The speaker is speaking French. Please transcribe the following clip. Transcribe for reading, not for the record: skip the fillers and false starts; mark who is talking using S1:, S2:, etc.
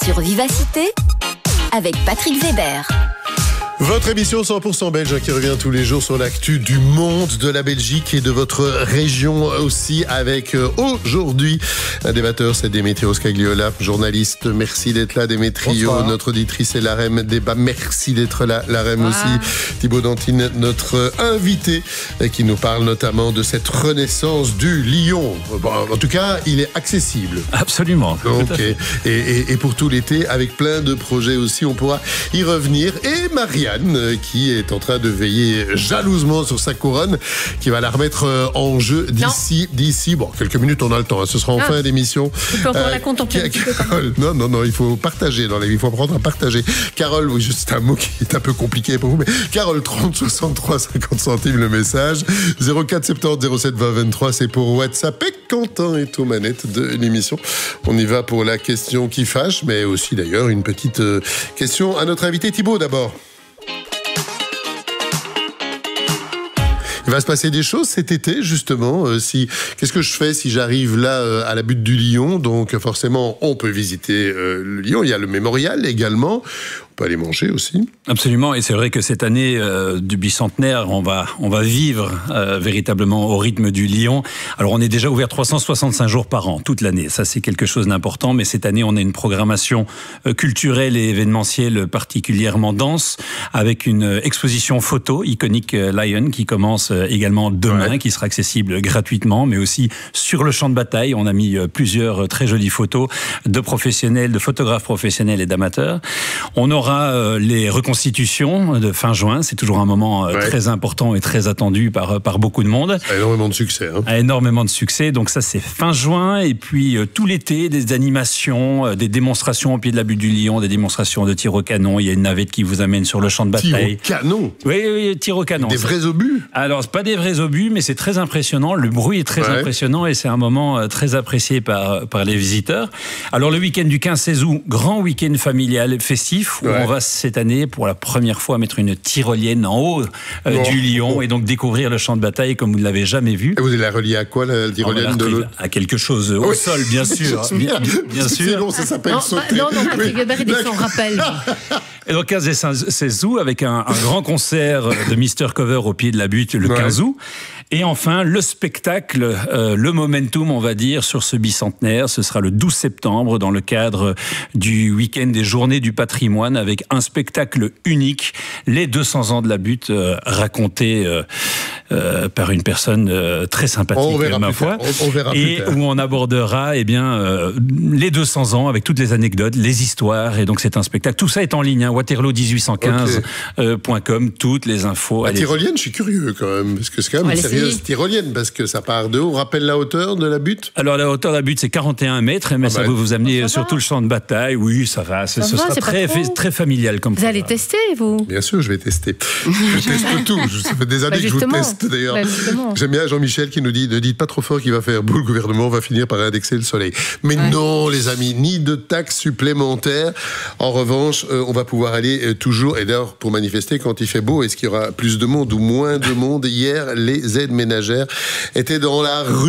S1: sur Vivacité avec Patrick Weber.
S2: Votre émission 100% belge qui revient tous les jours sur l'actu du monde, de la Belgique et de votre région aussi, avec aujourd'hui un débatteur, c'est Démétrios Cagliola, journaliste. Merci d'être là, Démétrio. Bonsoir. Notre auditrice est Larem Débat. Merci d'être là, Larem aussi. Thibaut Dantine, notre invité, qui nous parle notamment de cette renaissance du lion. Bon, en tout cas, il est accessible.
S3: Absolument.
S2: Donc, et pour tout l'été, avec plein de projets aussi, on pourra y revenir. Et Marianne, qui est en train de veiller jalousement sur sa couronne, qui va la remettre en jeu d'ici quelques minutes, on a le temps, hein, ce sera en fin d'émission.
S4: Tu peux encore la contempler un petit peu quand même.
S2: Non, il faut partager dans la vie, il faut apprendre à partager. Carole, oui, c'est un mot qui est un peu compliqué pour vous, mais Carole, 30 63 50 centimes le message, 04 70 07 20 23, c'est pour WhatsApp, et Quentin est aux manettes de l'émission. On y va pour la question qui fâche, mais aussi d'ailleurs une petite question à notre invité Thibaut d'abord. Il va se passer des choses cet été, justement. Qu'est-ce que je fais si j'arrive là à la butte du Lion? Donc forcément, on peut visiter le Lion. Il y a le mémorial également. On peut aller manger aussi.
S3: Absolument, et c'est vrai que cette année du bicentenaire, on va vivre véritablement au rythme du Lion. Alors on est déjà ouvert 365 jours par an, toute l'année. Ça, c'est quelque chose d'important, mais cette année, on a une programmation culturelle et événementielle particulièrement dense, avec une exposition photo, Iconic Lion, qui commence également demain, qui sera accessible gratuitement, mais aussi sur le champ de bataille. On a mis plusieurs très jolies photos de professionnels, de photographes professionnels et d'amateurs. On aura les reconstitutions de fin juin. C'est toujours un moment très important et très attendu par beaucoup de monde.
S2: Ça a énormément de succès.
S3: Énormément de succès. Donc ça, c'est fin juin. Et puis tout l'été, des animations, des démonstrations au pied de la butte du Lion, des démonstrations de tir au canon. Il y a une navette qui vous amène sur le champ de bataille.
S2: Tir au canon?
S3: Oui, tir au canon.
S2: Des vrais obus?
S3: Alors, c'est pas des vrais obus, mais c'est très impressionnant. Le bruit est très impressionnant et c'est un moment très apprécié par les visiteurs. Alors, le week-end du 15-16 août, grand week-end familial festif, où on va cette année, pour la première fois, mettre une tyrolienne en haut du Lion et donc découvrir le champ de bataille comme vous ne l'avez jamais vu.
S2: Et vous allez la relier à quoi, la tyrolienne de l'autre?
S3: À quelque chose au sol, bien sûr. Bien sûr.
S2: Sinon, ça s'appelle sauter.
S4: Non, Patrick Weber, il descend rappel.
S3: Et donc 15 et 16 août, avec un grand concert de Mr. Cover au pied de la butte le 15 août. Et enfin, le spectacle, le momentum, on va dire, sur ce bicentenaire, ce sera le 12 septembre, dans le cadre du week-end des Journées du patrimoine, avec un spectacle unique, les 200 ans de la butte, racontés par une personne très sympathique, ma foi.
S2: On verra
S3: et où on abordera les 200 ans, avec toutes les anecdotes, les histoires, et donc c'est un spectacle. Tout ça est en ligne, waterloo1815.com, toutes les infos.
S2: La tyrolienne, je suis curieux quand même, parce que c'est quand même une sérieuse tyrolienne, parce que ça part de haut. On rappelle la hauteur de la butte?
S3: Alors la hauteur de la butte, c'est 41 mètres, mais ça va vous amener sur tout le champ de bataille. Oui, ça va. Ce sera très familial comme ça.
S4: Vous allez tester, vous?
S2: Bien sûr, je vais tester. Je teste tout. Ça fait des années que je vous teste, d'ailleurs. J'aime bien Jean-Michel qui nous dit: ne dites pas trop fort qu'il va faire beau, le gouvernement va finir par indexer le soleil. Mais non, les amis, ni de taxes supplémentaires. En revanche, on va pouvoir aller toujours, et d'ailleurs pour manifester quand il fait beau. Est-ce qu'il y aura plus de monde ou moins de monde? Hier, les aides ménagères étaient dans la rue.